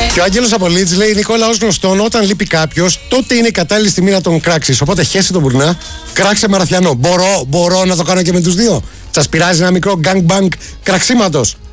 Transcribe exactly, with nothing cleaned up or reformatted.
Και ο Άγγελος Απολίτης λέει: Νικόλα, ως γνωστόν, όταν λείπει κάποιος, τότε είναι η κατάλληλη στιγμή να τον κράξεις. Οπότε χέσε τον μπουρνά, κράξε Μαραθιανό. Μπορώ, μπορώ να το κάνω και με τους δύο. Σας πειράζει ένα μικρό gangbang κραξίματος?